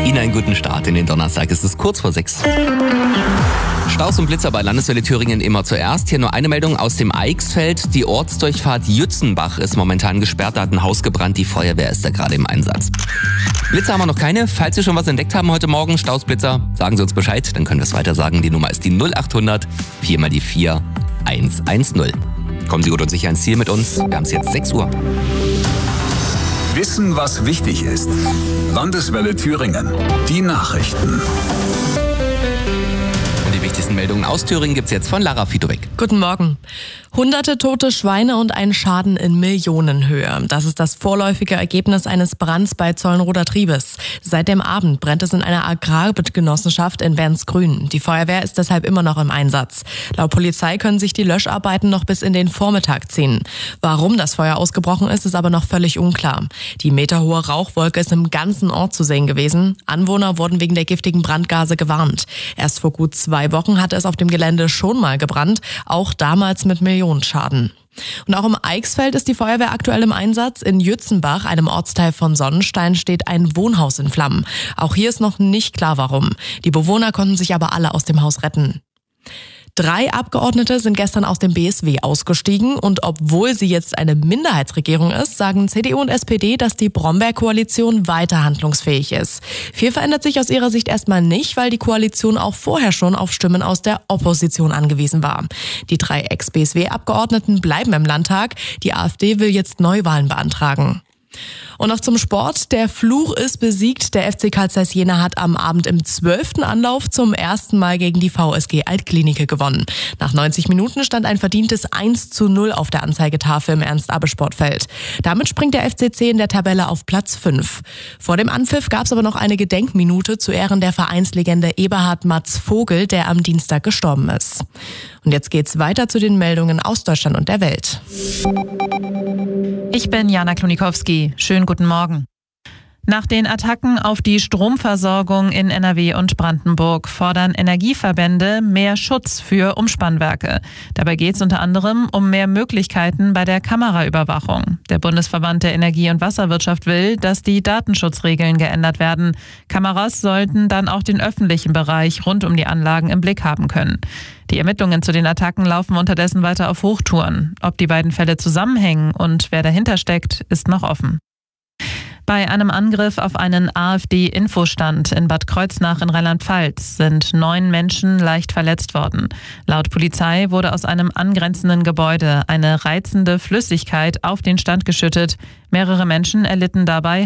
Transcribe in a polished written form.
Ihnen einen guten Start in den Donnerstag. Es ist kurz vor 6. Staus und Blitzer bei Landeswelle Thüringen immer zuerst. Hier nur eine Meldung aus dem Eichsfeld. Die Ortsdurchfahrt Jützenbach ist momentan gesperrt. Da hat ein Haus gebrannt. Die Feuerwehr ist da gerade im Einsatz. Blitzer haben wir noch keine. Falls Sie schon was entdeckt haben heute Morgen, Staus, Blitzer, sagen Sie uns Bescheid. Dann können wir es weiter sagen. Die Nummer ist die 0800 4 mal die 4 110. Kommen Sie gut und sicher ins Ziel mit uns. Wir haben es jetzt 6 Uhr. Wissen, was wichtig ist. Landeswelle Thüringen. Die Nachrichten. Die wichtigsten Meldungen aus Thüringen gibt's jetzt von Lara Fitowek. Guten Morgen. Hunderte tote Schweine und ein Schaden in Millionenhöhe. Das ist das vorläufige Ergebnis eines Brands bei Zollenroder Triebes. Seit dem Abend brennt es in einer Agrargenossenschaft in Wernsgrün. Die Feuerwehr ist deshalb immer noch im Einsatz. Laut Polizei können sich die Löscharbeiten noch bis in den Vormittag ziehen. Warum das Feuer ausgebrochen ist aber noch völlig unklar. Die meterhohe Rauchwolke ist im ganzen Ort zu sehen gewesen. Anwohner wurden wegen der giftigen Brandgase gewarnt. Erst vor gut 2 Wochen hatte es auf dem Gelände schon mal gebrannt, auch damals mit Millionenschaden. Und auch im Eichsfeld ist die Feuerwehr aktuell im Einsatz. In Jützenbach, einem Ortsteil von Sonnenstein, steht ein Wohnhaus in Flammen. Auch hier ist noch nicht klar, warum. Die Bewohner konnten sich aber alle aus dem Haus retten. 3 Abgeordnete sind gestern aus dem BSW ausgestiegen und obwohl sie jetzt eine Minderheitsregierung ist, sagen CDU und SPD, dass die Bromberg-Koalition weiter handlungsfähig ist. Viel verändert sich aus ihrer Sicht erstmal nicht, weil die Koalition auch vorher schon auf Stimmen aus der Opposition angewiesen war. Die 3 Ex-BSW-Abgeordneten bleiben im Landtag. Die AfD will jetzt Neuwahlen beantragen. Und noch zum Sport. Der Fluch ist besiegt. Der FC Carl Zeiss Jena hat am Abend im 12. Anlauf zum ersten Mal gegen die VSG Altklinike gewonnen. Nach 90 Minuten stand ein verdientes 1:0 auf der Anzeigetafel im Ernst-Abbe-Sportfeld. Damit springt der FCC in der Tabelle auf Platz 5. Vor dem Anpfiff gab es aber noch eine Gedenkminute zu Ehren der Vereinslegende Eberhard Matz Vogel, der am Dienstag gestorben ist. Und jetzt geht's weiter zu den Meldungen aus Deutschland und der Welt. Ich bin Jana Klonikowski. Schönen guten Morgen. Nach den Attacken auf die Stromversorgung in NRW und Brandenburg fordern Energieverbände mehr Schutz für Umspannwerke. Dabei geht es unter anderem um mehr Möglichkeiten bei der Kameraüberwachung. Der Bundesverband der Energie- und Wasserwirtschaft will, dass die Datenschutzregeln geändert werden. Kameras sollten dann auch den öffentlichen Bereich rund um die Anlagen im Blick haben können. Die Ermittlungen zu den Attacken laufen unterdessen weiter auf Hochtouren. Ob die beiden Fälle zusammenhängen und wer dahinter steckt, ist noch offen. Bei einem Angriff auf einen AfD-Infostand in Bad Kreuznach in Rheinland-Pfalz sind 9 Menschen leicht verletzt worden. Laut Polizei wurde aus einem angrenzenden Gebäude eine reizende Flüssigkeit auf den Stand geschüttet. Mehrere Menschen erlitten dabei